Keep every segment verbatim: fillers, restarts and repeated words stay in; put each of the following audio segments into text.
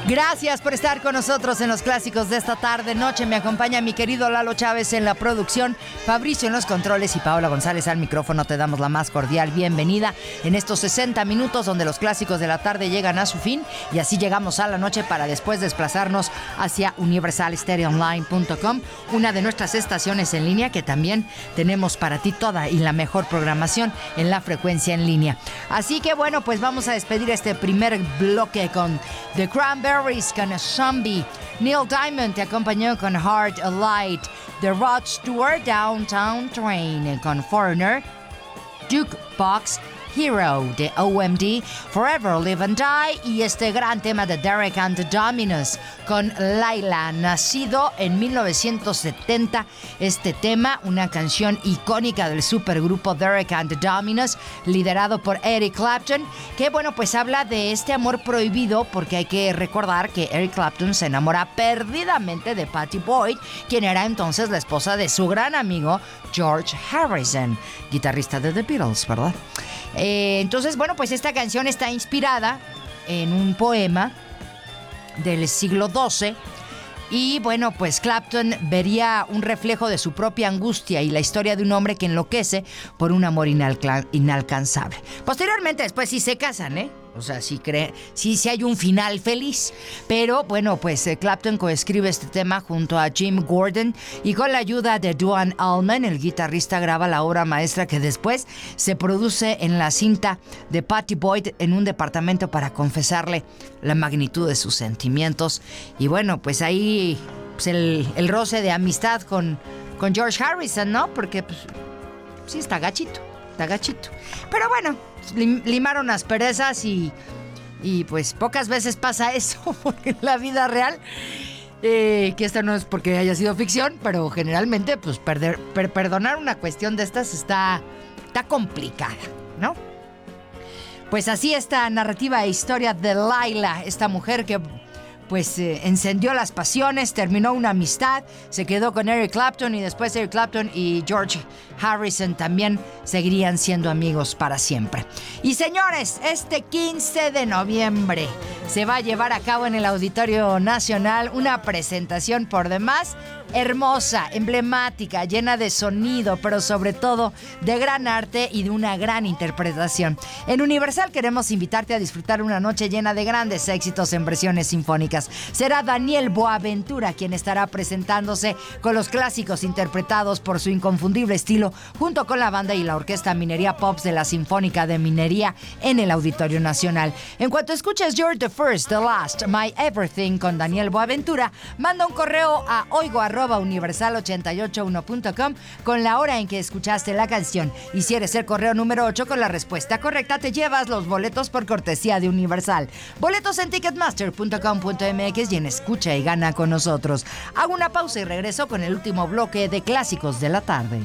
Gracias por estar con nosotros en los clásicos de esta tarde noche. Me acompaña mi querido Lalo Chávez en la producción, Fabricio en los controles y Paola González al micrófono. Te damos la más cordial bienvenida en estos sesenta minutos donde los clásicos de la tarde llegan a su fin y así llegamos a la noche para después desplazarnos hacia universal stereo online punto com, una de nuestras estaciones en línea que también tenemos para ti toda y la mejor programación en la frecuencia en línea. Así que bueno, pues vamos a despedir este primer bloque con The Cranberries con Zombie. Neil Diamond te acompañó con Heart Alight. The Rod Stewart, Downtown Train con Foreigner. Jukebox Hero de O M D, Forever Live and Die, y este gran tema de Derek and the Dominos con Laila, nacido en mil novecientos setenta. Este tema, una canción icónica del supergrupo Derek and the Dominos, liderado por Eric Clapton, que bueno, pues habla de este amor prohibido, porque hay que recordar que Eric Clapton se enamora perdidamente de Pattie Boyd, quien era entonces la esposa de su gran amigo George Harrison, guitarrista de The Beatles, ¿verdad? Eh, entonces, bueno, pues esta canción está inspirada en un poema del siglo doce y, bueno, pues Clapton vería un reflejo de su propia angustia y la historia de un hombre que enloquece por un amor inalca- inalcanzable. Posteriormente, después sí se casan, ¿eh? O sea, sí, cree, sí, sí hay un final feliz. Pero bueno, pues eh, Clapton coescribe este tema junto a Jim Gordon y con la ayuda de Duane Allman, el guitarrista, graba la obra maestra que después se produce en la cinta de Pattie Boyd en un departamento para confesarle la magnitud de sus sentimientos. Y bueno, pues ahí pues el, el roce de amistad con, con George Harrison, ¿no? Porque pues sí está gachito, está gachito. Pero bueno, lim, limaron asperezas y, y pues pocas veces pasa eso porque en la vida real, eh, que esta no es porque haya sido ficción, pero generalmente pues perder, per, perdonar una cuestión de estas está, está complicada, ¿no? Pues así esta narrativa e historia de Laila, esta mujer que pues eh, encendió las pasiones, terminó una amistad, se quedó con Eric Clapton y después Eric Clapton y George Harrison también seguirían siendo amigos para siempre. Y señores, este quince de noviembre se va a llevar a cabo en el Auditorio Nacional una presentación por demás hermosa, emblemática, llena de sonido, pero sobre todo de gran arte y de una gran interpretación. En Universal queremos invitarte a disfrutar una noche llena de grandes éxitos en versiones sinfónicas. Será Daniel Boaventura quien estará presentándose con los clásicos interpretados por su inconfundible estilo, junto con la banda y la orquesta Minería Pops de la Sinfónica de Minería en el Auditorio Nacional. En cuanto escuches You're the First, the Last, My Everything con Daniel Boaventura, manda un correo a oigo arroba universal ochenta y ocho uno punto com con la hora en que escuchaste la canción. Y si eres el correo número ocho con la respuesta correcta, te llevas los boletos por cortesía de Universal. Boletos en ticketmaster punto com punto m x y en Escucha y Gana con nosotros. Hago una pausa y regreso con el último bloque de Clásicos de la Tarde.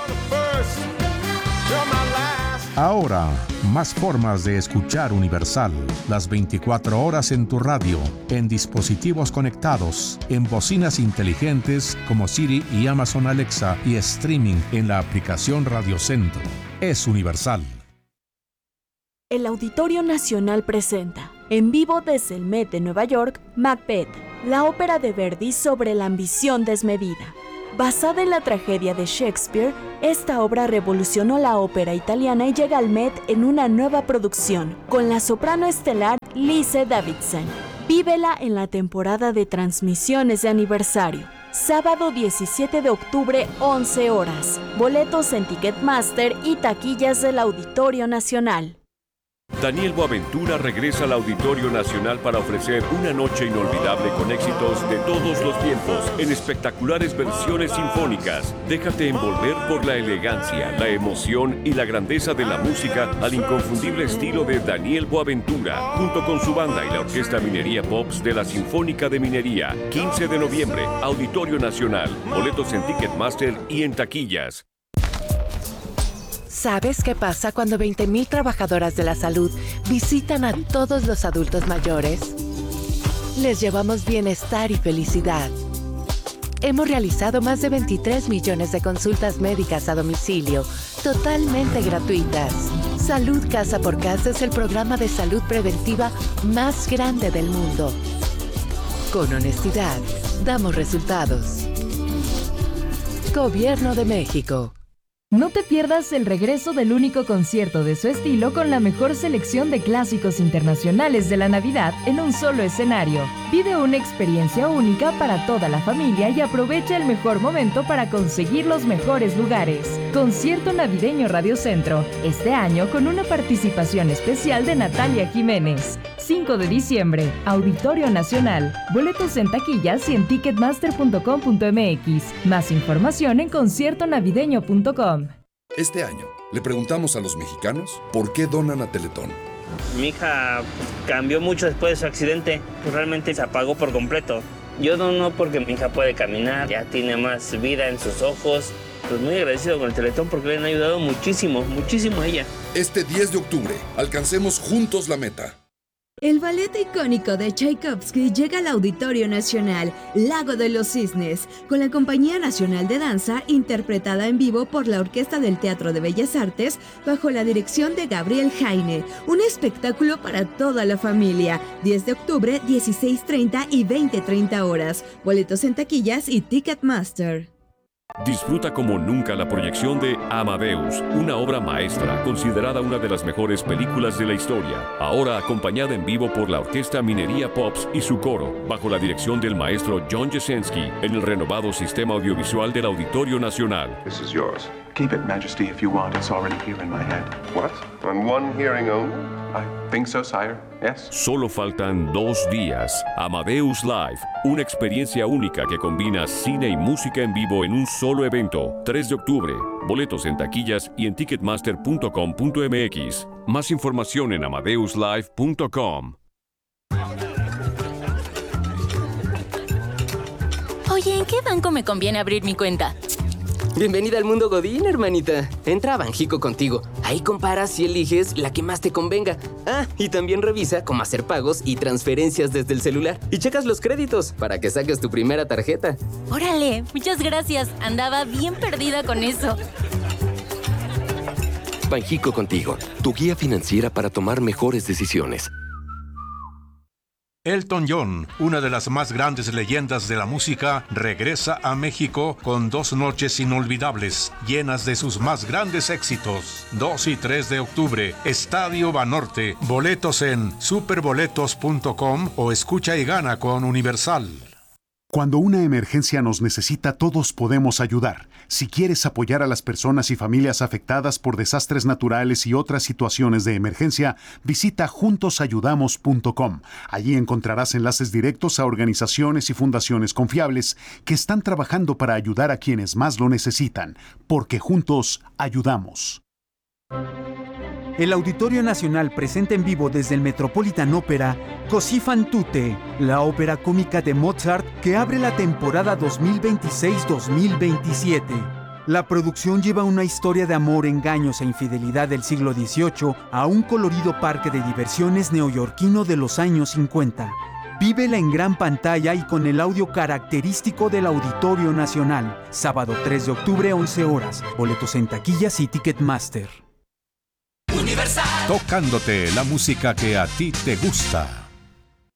Ahora, más formas de escuchar Universal. Las veinticuatro horas en tu radio, en dispositivos conectados, en bocinas inteligentes como Siri y Amazon Alexa y streaming en la aplicación Radio Centro. Es Universal. El Auditorio Nacional presenta, en vivo desde el Met de Nueva York, Macbeth, la ópera de Verdi sobre la ambición desmedida. Basada en la tragedia de Shakespeare, esta obra revolucionó la ópera italiana y llega al Met en una nueva producción, con la soprano estelar Lise Davidson. Vívela en la temporada de transmisiones de aniversario. Sábado diecisiete de octubre, once horas. Boletos en Ticketmaster y taquillas del Auditorio Nacional. Daniel Boaventura regresa al Auditorio Nacional para ofrecer una noche inolvidable con éxitos de todos los tiempos en espectaculares versiones sinfónicas. Déjate envolver por la elegancia, la emoción y la grandeza de la música al inconfundible estilo de Daniel Boaventura, junto con su banda y la Orquesta Minería Pops de la Sinfónica de Minería. quince de noviembre, Auditorio Nacional. Boletos en Ticketmaster y en taquillas. ¿Sabes qué pasa cuando veinte mil trabajadoras de la salud visitan a todos los adultos mayores? Les llevamos bienestar y felicidad. Hemos realizado más de veintitrés millones de consultas médicas a domicilio, totalmente gratuitas. Salud Casa por Casa es el programa de salud preventiva más grande del mundo. Con honestidad, damos resultados. Gobierno de México. No te pierdas el regreso del único concierto de su estilo con la mejor selección de clásicos internacionales de la Navidad en un solo escenario. Vive una experiencia única para toda la familia y aprovecha el mejor momento para conseguir los mejores lugares. Concierto Navideño Radio Centro, este año con una participación especial de Natalia Jiménez. cinco de diciembre, Auditorio Nacional. Boletos en taquillas y en ticketmaster punto com punto m x. Más información en concierto navideño punto com. Este año, le preguntamos a los mexicanos por qué donan a Teletón. Mi hija cambió mucho después de su accidente, pues realmente se apagó por completo. Yo dono porque mi hija puede caminar, ya tiene más vida en sus ojos. Pues muy agradecido con el Teletón porque le han ayudado muchísimo, muchísimo a ella. Este diez de octubre, alcancemos juntos la meta. El ballet icónico de Tchaikovsky llega al Auditorio Nacional, Lago de los Cisnes, con la Compañía Nacional de Danza, interpretada en vivo por la Orquesta del Teatro de Bellas Artes, bajo la dirección de Gabriel Jaine. Un espectáculo para toda la familia. diez de octubre, dieciséis treinta y veinte treinta horas. Boletos en taquillas y Ticketmaster. Disfruta como nunca la proyección de Amadeus, una obra maestra considerada una de las mejores películas de la historia, ahora acompañada en vivo por la Orquesta Minería Pops y su coro, bajo la dirección del maestro John Jesensky, en el renovado sistema audiovisual del Auditorio Nacional. This is yours. Keep it, Majesty, if you want. It's already here in my head. What? On one hearing only? I think so, sire. Yes. Solo faltan dos días. Amadeus Live, una experiencia única que combina cine y música en vivo en un solo evento. tres de octubre. Boletos en taquillas y en ticketmaster punto com punto m x. Más información en amadeus live punto com. Oye, ¿en qué banco me conviene abrir mi cuenta? Bienvenida al mundo Godín, hermanita. Entra a Banjico contigo. Ahí comparas y eliges la que más te convenga. Ah, y también revisa cómo hacer pagos y transferencias desde el celular. Y checas los créditos para que saques tu primera tarjeta. Órale, muchas gracias. Andaba bien perdida con eso. Banjico contigo, tu guía financiera para tomar mejores decisiones. Elton John, una de las más grandes leyendas de la música, regresa a México con dos noches inolvidables, llenas de sus más grandes éxitos. dos y tres de octubre, Estadio Banorte. Boletos en superboletos punto com o escucha y gana con Universal. Cuando una emergencia nos necesita, todos podemos ayudar. Si quieres apoyar a las personas y familias afectadas por desastres naturales y otras situaciones de emergencia, visita juntos ayudamos punto com. Allí encontrarás enlaces directos a organizaciones y fundaciones confiables que están trabajando para ayudar a quienes más lo necesitan, porque juntos ayudamos. El Auditorio Nacional presenta en vivo desde el Metropolitan Opera Così fan tutte, la ópera cómica de Mozart que abre la temporada dos mil veintiséis dos mil veintisiete. La producción lleva una historia de amor, engaños e infidelidad del siglo dieciocho a un colorido parque de diversiones neoyorquino de los años cincuenta. Vívela en gran pantalla y con el audio característico del Auditorio Nacional. Sábado tres de octubre, once horas. Boletos en taquillas y Ticketmaster. Universal. Tocándote la música que a ti te gusta.